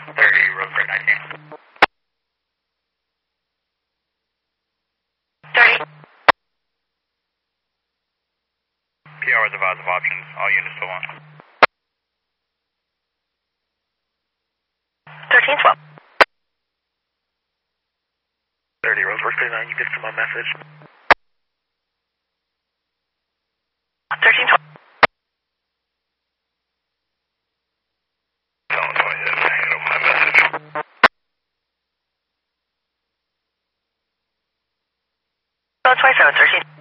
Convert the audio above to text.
30, Roseburg 19. 30. PR with advise of options. All units to 1. 1312. 30, Roseburg 39, you get to my message. 1312. Tell them I didn't handle my message. Oh, 27, 13.